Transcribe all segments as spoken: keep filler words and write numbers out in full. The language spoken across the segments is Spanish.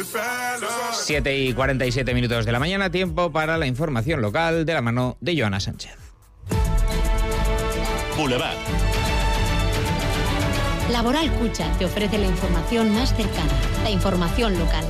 siete y cuarenta y siete minutos de la mañana, tiempo para la información local de la mano de Joana Sánchez. Boulevard. Laboral Cucha te ofrece la información más cercana, la información local.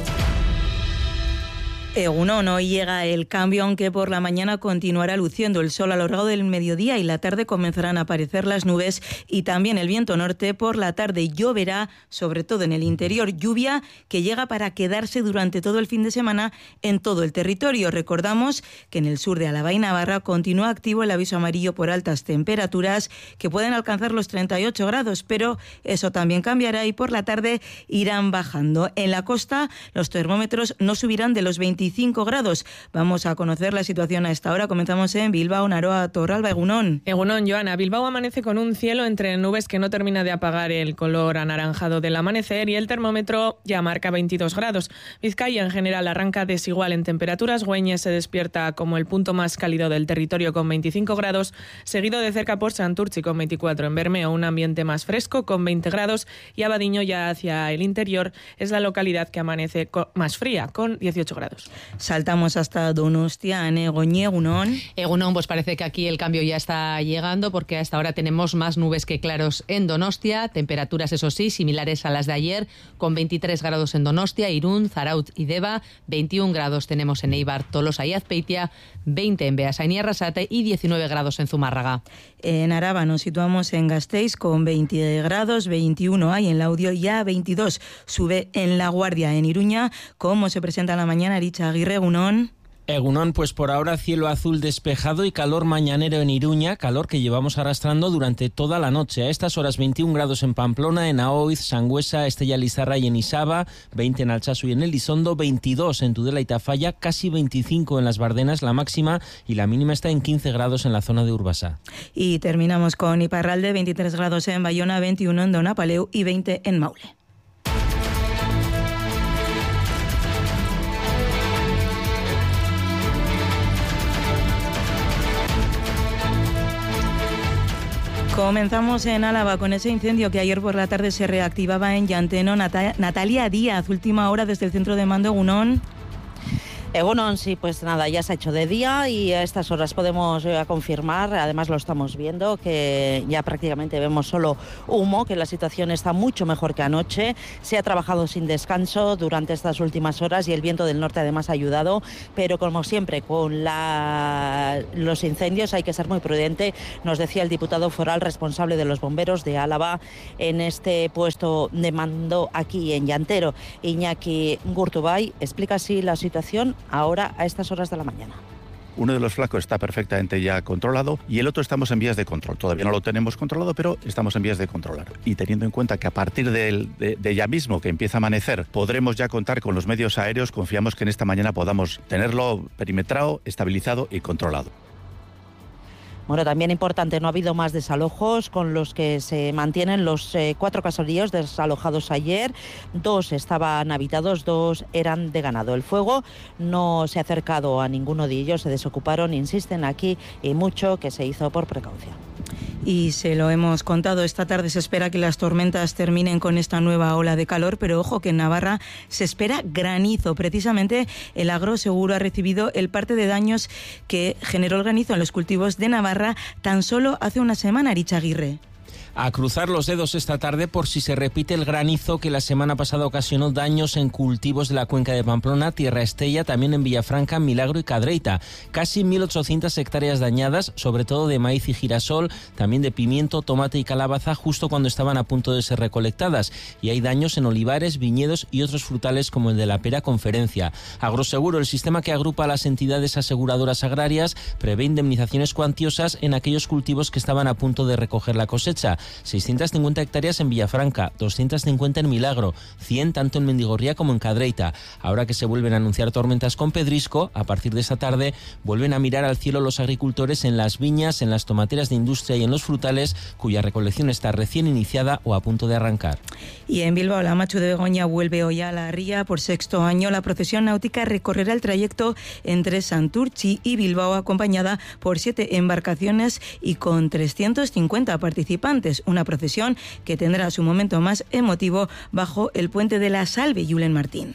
Egunon, hoy llega el cambio, aunque por la mañana continuará luciendo el sol a lo largo del mediodía y la tarde comenzarán a aparecer las nubes y también el viento norte. Por la tarde lloverá, sobre todo en el interior, lluvia que llega para quedarse durante todo el fin de semana en todo el territorio. Recordamos que en el sur de Álava y Navarra continúa activo el aviso amarillo por altas temperaturas que pueden alcanzar los treinta y ocho grados, pero eso también cambiará y por la tarde irán bajando. En la costa los termómetros no subirán de los veinticinco grados. Vamos a conocer la situación a esta hora. Comenzamos en Bilbao, Naroa, Torralba, Egunon. Egunon, Joana. Bilbao amanece con un cielo entre nubes que no termina de apagar el color anaranjado del amanecer y el termómetro ya marca veintidós grados. Vizcaya en general arranca desigual en temperaturas. Güeñes se despierta como el punto más cálido del territorio con veinticinco grados, seguido de cerca por Santurtzi con veinticuatro. En Bermeo un ambiente más fresco con veinte grados y Abadiño ya hacia el interior es la localidad que amanece más fría con dieciocho grados. Saltamos hasta Donostia, en Egoñi, Egunon. Egunon, pues parece que aquí el cambio ya está llegando porque hasta ahora tenemos más nubes que claros en Donostia, temperaturas eso sí similares a las de ayer, con veintitrés grados en Donostia, Irún, Zarautz y Deba, veintiún grados tenemos en Eibar, Tolosa y Azpeitia, veinte en Beasain y Arrasate y diecinueve grados en Zumárraga. En Araba nos situamos en Gasteiz con veinte grados, veintiuno hay en Laudio y a veintidós sube en La Guardia. En Iruña, ¿cómo se presenta la mañana, Aricha Aguirre, Egunon? Egunon, pues por ahora cielo azul despejado y calor mañanero en Iruña, calor que llevamos arrastrando durante toda la noche. A estas horas veintiún grados en Pamplona, en Aoiz, Sangüesa, Estella Lizarra y en Isaba, veinte en Altsasu y en Elizondo, veintidós en Tudela y Tafalla, casi veinticinco en Las Bardenas, la máxima, y la mínima está en quince grados en la zona de Urbasa. Y terminamos con Iparralde, veintitrés grados en Bayona, veintiuno en Donapaleu y veinte en Maule. Comenzamos en Álava con ese incendio que ayer por la tarde se reactivaba en Llanteno. Nat- Natalia Díaz, última hora desde el centro de mando, Egunon. Egunon, sí, pues nada, ya se ha hecho de día y a estas horas podemos eh, confirmar, además lo estamos viendo, que ya prácticamente vemos solo humo, que la situación está mucho mejor que anoche. Se ha trabajado sin descanso durante estas últimas horas y el viento del norte además ha ayudado, pero como siempre con la... los incendios hay que ser muy prudente, nos decía el diputado foral responsable de los bomberos de Álava en este puesto de mando aquí en Llantero. Iñaki Gurtubay explica así la situación ahora a estas horas de la mañana. Uno de los flacos está perfectamente ya controlado y el otro estamos en vías de control. Todavía no lo tenemos controlado, pero estamos en vías de controlar. Y teniendo en cuenta que a partir de, de, de ya mismo que empieza a amanecer, podremos ya contar con los medios aéreos, confiamos que en esta mañana podamos tenerlo perimetrado, estabilizado y controlado. Bueno, también importante, no ha habido más desalojos con los que se mantienen los eh, cuatro caseríos desalojados ayer. Dos estaban habitados, dos eran de ganado. El fuego no se ha acercado a ninguno de ellos, se desocuparon, insisten aquí y mucho que se hizo por precaución. Y se lo hemos contado, esta tarde se espera que las tormentas terminen con esta nueva ola de calor, pero ojo que en Navarra se espera granizo. Precisamente el Agroseguro ha recibido el parte de daños que generó el granizo en los cultivos de Navarra tan solo hace una semana, Aricha Aguirre. A cruzar los dedos esta tarde por si se repite el granizo que la semana pasada ocasionó daños en cultivos de la cuenca de Pamplona, Tierra Estella, también en Villafranca, Milagro y Cadreita. Casi mil ochocientas hectáreas dañadas, sobre todo de maíz y girasol, también de pimiento, tomate y calabaza, justo cuando estaban a punto de ser recolectadas. Y hay daños en olivares, viñedos y otros frutales como el de la pera Conferencia. Agroseguro, el sistema que agrupa a las entidades aseguradoras agrarias, prevé indemnizaciones cuantiosas en aquellos cultivos que estaban a punto de recoger la cosecha. seiscientas cincuenta hectáreas en Villafranca, doscientas cincuenta en Milagro, cien tanto en Mendigorría como en Cadreita. Ahora que se vuelven a anunciar tormentas con pedrisco, a partir de esta tarde vuelven a mirar al cielo los agricultores en las viñas, en las tomateras de industria y en los frutales, cuya recolección está recién iniciada o a punto de arrancar. Y en Bilbao, la Machu de Begoña vuelve hoy a la ría. Por sexto año, la procesión náutica recorrerá el trayecto entre Santurtzi y Bilbao, acompañada por siete embarcaciones y con trescientos cincuenta participantes. Una procesión que tendrá su momento más emotivo bajo el puente de la Salve, Julen Martín.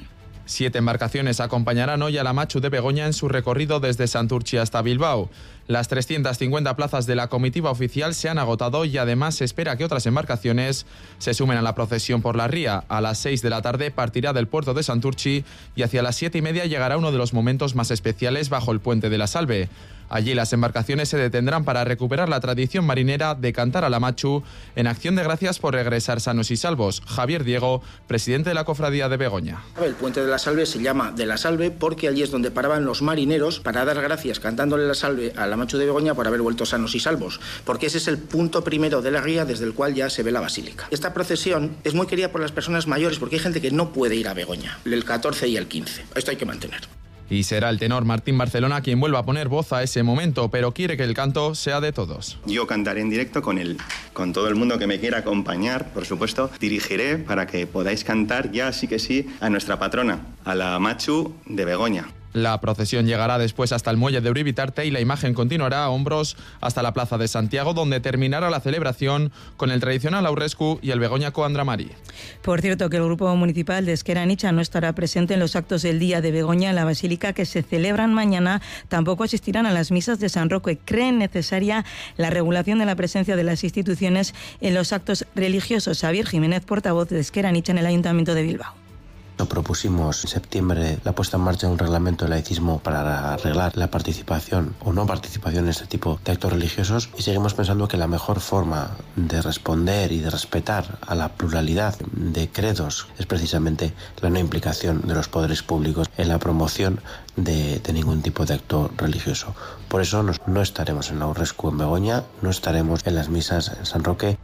Siete embarcaciones acompañarán hoy a la Machu de Begoña en su recorrido desde Santurtzi hasta Bilbao. Las trescientas cincuenta plazas de la comitiva oficial se han agotado y además se espera que otras embarcaciones se sumen a la procesión por la ría. A las seis de la tarde partirá del puerto de Santurtzi y hacia las siete y media llegará uno de los momentos más especiales bajo el puente de la Salve. Allí las embarcaciones se detendrán para recuperar la tradición marinera de cantar a la Machu en acción de gracias por regresar sanos y salvos. Javier Diego, presidente de la Cofradía de Begoña. El puente de la Salve se llama de la Salve porque allí es donde paraban los marineros para dar gracias cantándole la salve a la Machu de Begoña por haber vuelto sanos y salvos, porque ese es el punto primero de la ría desde el cual ya se ve la basílica. Esta procesión es muy querida por las personas mayores porque hay gente que no puede ir a Begoña, el catorce y el quince. Esto hay que mantener. Y será el tenor Martín Barcelona quien vuelva a poner voz a ese momento, pero quiere que el canto sea de todos. Yo cantaré en directo con él, con todo el mundo que me quiera acompañar, por supuesto. Dirigiré para que podáis cantar ya sí que sí a nuestra patrona, a la Machu de Begoña. La procesión llegará después hasta el muelle de Uribitarte y la imagen continuará a hombros hasta la plaza de Santiago, donde terminará la celebración con el tradicional aurrescu y el Begoñako Andramari. Por cierto, que el Grupo Municipal de Ezker Anitza no estará presente en los actos del Día de Begoña en la Basílica que se celebran mañana. Tampoco asistirán a las misas de San Roque. Creen necesaria la regulación de la presencia de las instituciones en los actos religiosos. Xavier Jiménez, portavoz de Ezker Anitza en el Ayuntamiento de Bilbao. Propusimos en septiembre la puesta en marcha de un reglamento de laicismo para arreglar la participación o no participación en este tipo de actos religiosos y seguimos pensando que la mejor forma de responder y de respetar a la pluralidad de credos es precisamente la no implicación de los poderes públicos en la promoción de, de ningún tipo de acto religioso. Por eso nos, no estaremos en la Aurrescu en Begoña, no estaremos en las misas en San Roque.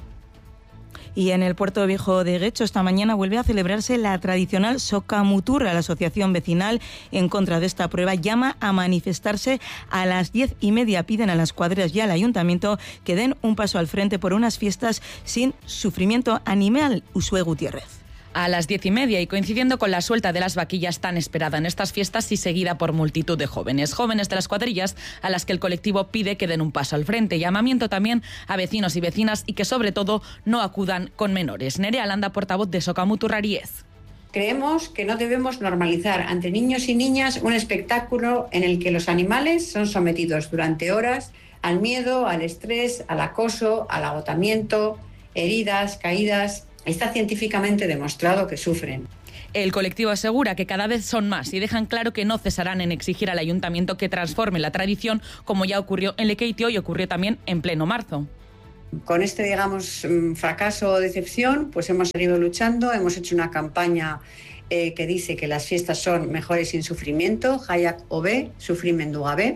Y en el Puerto Viejo de Guecho esta mañana vuelve a celebrarse la tradicional Soca Muturra. La asociación vecinal en contra de esta prueba llama a manifestarse a las diez y media. Piden a las cuadrillas y al ayuntamiento que den un paso al frente por unas fiestas sin sufrimiento animal. Usue Gutiérrez. A las diez y media y coincidiendo con la suelta de las vaquillas tan esperada en estas fiestas y seguida por multitud de jóvenes, jóvenes de las cuadrillas a las que el colectivo pide que den un paso al frente. Llamamiento también a vecinos y vecinas y que sobre todo no acudan con menores. Nerea Landa, portavoz de Soca Muturra Riez. Creemos que no debemos normalizar ante niños y niñas un espectáculo en el que los animales son sometidos durante horas al miedo, al estrés, al acoso, al agotamiento, heridas, caídas. Está científicamente demostrado que sufren. El colectivo asegura que cada vez son más y dejan claro que no cesarán en exigir al ayuntamiento que transforme la tradición, como ya ocurrió en Lekeitio y ocurrió también en pleno marzo. Con este, digamos, fracaso o decepción, pues hemos seguido luchando, hemos hecho una campaña eh, que dice que las fiestas son mejores sin sufrimiento, Hayak Obe, Sufrimendu Gabe.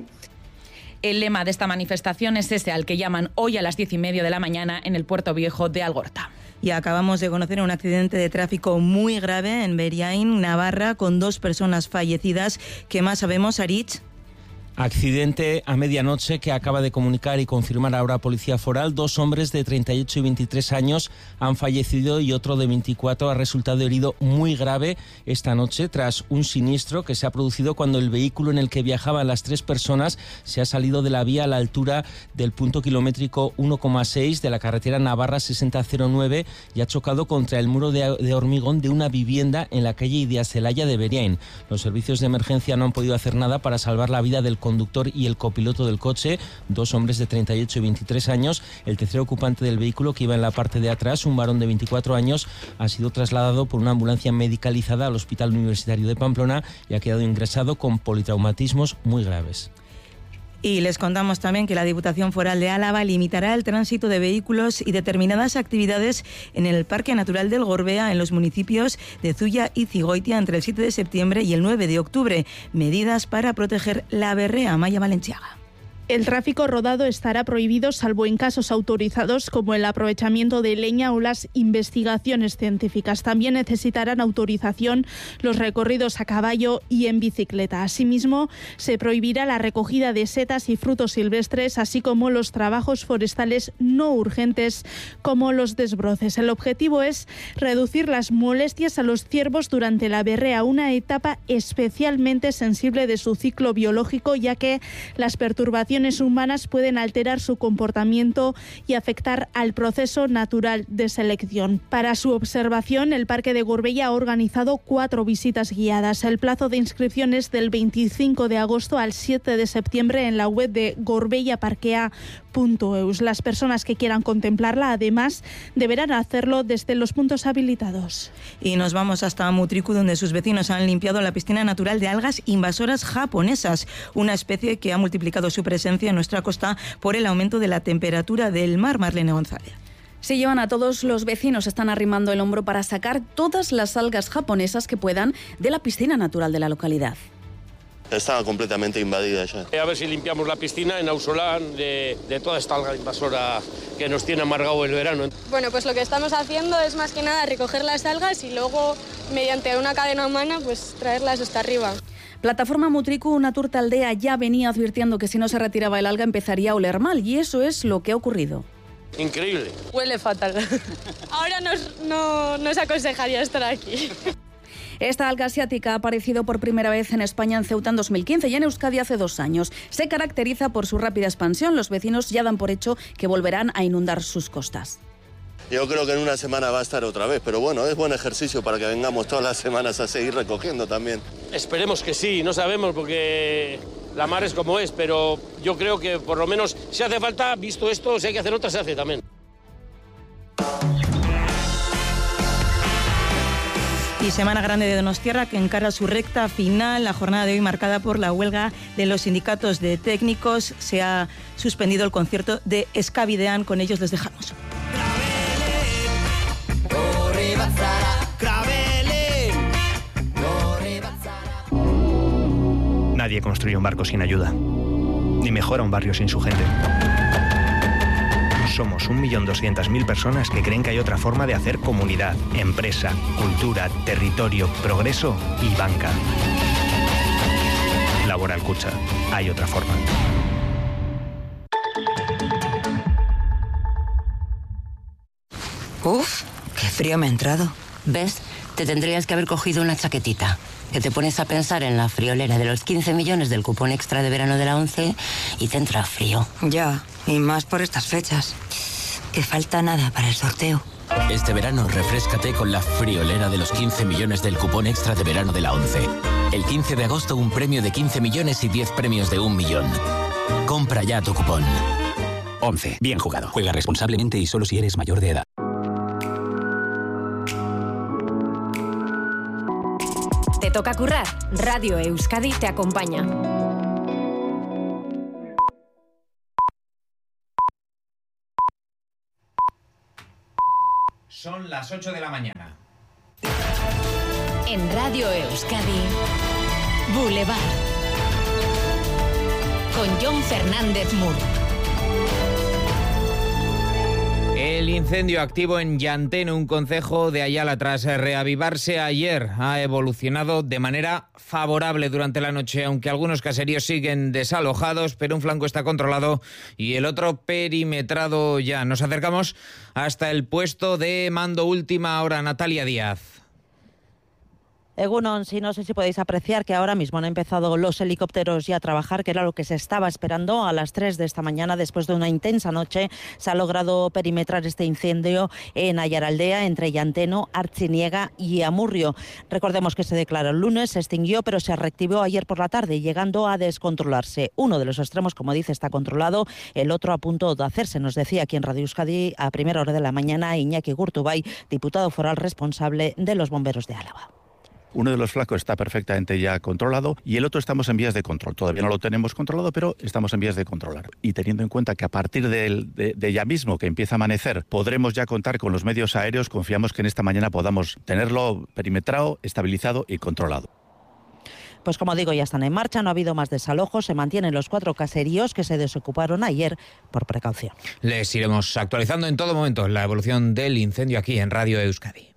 El lema de esta manifestación es ese al que llaman hoy a las diez y media de la mañana en el Puerto Viejo de Algorta. Y acabamos de conocer un accidente de tráfico muy grave en Beriain, Navarra, con dos personas fallecidas. ¿Qué más sabemos, Aritz? Accidente a medianoche que acaba de comunicar y confirmar ahora Policía Foral. Dos hombres de treinta y ocho y veintitrés años han fallecido y otro de veinticuatro ha resultado herido muy grave esta noche tras un siniestro que se ha producido cuando el vehículo en el que viajaban las tres personas se ha salido de la vía a la altura del punto kilométrico uno coma seis de la carretera Navarra sesenta cero nueve y ha chocado contra el muro de, de hormigón de una vivienda en la calle Idiazelaya de Beriain. Los servicios de emergencia no han podido hacer nada para salvar la vida del conductor y el copiloto del coche, dos hombres de treinta y ocho y veintitrés años. El tercer ocupante del vehículo, que iba en la parte de atrás, un varón de veinticuatro años, ha sido trasladado por una ambulancia medicalizada al Hospital Universitario de Pamplona y ha quedado ingresado con politraumatismos muy graves. Y les contamos también que la Diputación Foral de Álava limitará el tránsito de vehículos y determinadas actividades en el Parque Natural del Gorbea en los municipios de Zuya y Cigoitia entre el siete de septiembre y el nueve de octubre. Medidas para proteger la berrea. Maya Valenciaga. El tráfico rodado estará prohibido salvo en casos autorizados como el aprovechamiento de leña o las investigaciones científicas. También necesitarán autorización los recorridos a caballo y en bicicleta. Asimismo, se prohibirá la recogida de setas y frutos silvestres, así como los trabajos forestales no urgentes como los desbroces. El objetivo es reducir las molestias a los ciervos durante la berrea, una etapa especialmente sensible de su ciclo biológico, ya que las perturbaciones acciones humanas pueden alterar su comportamiento y afectar al proceso natural de selección. Para su observación, el Parque de Gorbella ha organizado cuatro visitas guiadas. El plazo de inscripción es del veinticinco de agosto al siete de septiembre en la web de gorbellaparkea punto eus. Las personas que quieran contemplarla, además, deberán hacerlo desde los puntos habilitados. Y nos vamos hasta Mutriku, donde sus vecinos han limpiado la piscina natural de algas invasoras japonesas, una especie que ha multiplicado su presencia en nuestra costa por el aumento de la temperatura del mar. Marlene González. Se llevan a todos los vecinos, están arrimando el hombro para sacar todas las algas japonesas que puedan de la piscina natural de la localidad. Estaba completamente invadida ya. A ver si limpiamos la piscina en Ausolán de, de toda esta alga invasora que nos tiene amargado el verano. Bueno, pues lo que estamos haciendo es más que nada recoger las algas y luego, mediante una cadena humana, pues traerlas hasta arriba. Plataforma Mutriku, una turta aldea, ya venía advirtiendo que si no se retiraba el alga empezaría a oler mal, y eso es lo que ha ocurrido. Increíble. Huele fatal. Ahora nos, no nos aconsejaría estar aquí. Esta alga asiática ha aparecido por primera vez en España en Ceuta en dos mil quince y en Euskadi hace dos años. Se caracteriza por su rápida expansión. Los vecinos ya dan por hecho que volverán a inundar sus costas. Yo creo que en una semana va a estar otra vez, pero bueno, es buen ejercicio para que vengamos todas las semanas a seguir recogiendo también. Esperemos que sí, no sabemos porque la mar es como es, pero yo creo que por lo menos si hace falta, visto esto, si hay que hacer otra, se hace también. Y Semana Grande de Donostiarra que encara su recta final. La jornada de hoy marcada por la huelga de los sindicatos de técnicos. Se ha suspendido el concierto de Escabidean. Con ellos les dejamos. Nadie construye un barco sin ayuda, ni mejora un barrio sin su gente. Somos un millón doscientas mil personas que creen que hay otra forma de hacer comunidad, empresa, cultura, territorio, progreso y banca. Laboral Kutxa. Hay otra forma. Uf, qué frío me ha entrado. ¿Ves? Te tendrías que haber cogido una chaquetita. Que te pones a pensar en la friolera de los quince millones del cupón extra de verano de la ONCE y te entra frío. Ya, y más por estas fechas. Que falta nada para el sorteo. Este verano refréscate con la friolera de los quince millones del cupón extra de verano de la ONCE. El quince de agosto un premio de quince millones y diez premios de un millón. Compra ya tu cupón. ONCE. Bien jugado. Juega responsablemente y solo si eres mayor de edad. Te toca currar. Radio Euskadi te acompaña. Son las ocho de la mañana. En Radio Euskadi, Boulevard. Con Jon Fernández Mur. El incendio activo en Llantén, un concejo de Ayala, tras reavivarse ayer, ha evolucionado de manera favorable durante la noche, aunque algunos caseríos siguen desalojados, pero un flanco está controlado y el otro perimetrado ya. Nos acercamos hasta el puesto de mando última hora. Natalia Díaz. Egunon, sí, no sé si podéis apreciar que ahora mismo han empezado los helicópteros ya a trabajar, que era lo que se estaba esperando. A las tres de esta mañana, después de una intensa noche, se ha logrado perimetrar este incendio en Ayaraldea, entre Llanteno, Artziniega y Amurrio. Recordemos que se declaró el lunes, se extinguió, pero se reactivó ayer por la tarde, llegando a descontrolarse. Uno de los extremos, como dice, está controlado, el otro a punto de hacerse. Nos decía aquí en Radio Euskadi, a primera hora de la mañana, Iñaki Gurtubay, diputado foral responsable de los bomberos de Álava. Uno de los flacos está perfectamente ya controlado y el otro estamos en vías de control. Todavía no lo tenemos controlado, pero estamos en vías de controlar. Y teniendo en cuenta que a partir de, de, de ya mismo que empieza a amanecer, podremos ya contar con los medios aéreos, confiamos que en esta mañana podamos tenerlo perimetrado, estabilizado y controlado. Pues como digo, ya están en marcha, no ha habido más desalojos, se mantienen los cuatro caseríos que se desocuparon ayer por precaución. Les iremos actualizando en todo momento la evolución del incendio aquí en Radio Euskadi.